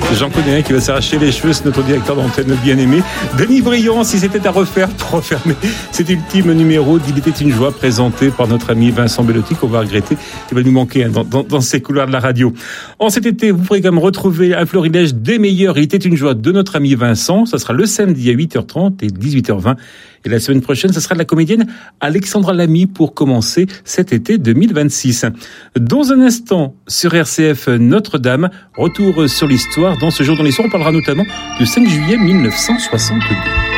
J'en connais un qui va s'arracher les cheveux, c'est notre directeur d'antenne bien-aimé, Denis Briand, si c'était à refaire pour refermer cet ultime numéro d'Il était une joie présenté par notre ami Vincent Bellotti, qu'on va regretter, il va nous manquer dans ces couloirs de la radio. En cet été, vous pourrez quand même retrouver un florilège des meilleurs Il était une joie de notre ami Vincent, ça sera le samedi à 8h30 et 18h20. Et la semaine prochaine, ce sera de la comédienne Alexandra Lamy pour commencer cet été 2026. Dans un instant, sur RCF Notre-Dame, retour sur l'histoire. Dans ce jour dans l'histoire, on parlera notamment du 5 juillet 1962.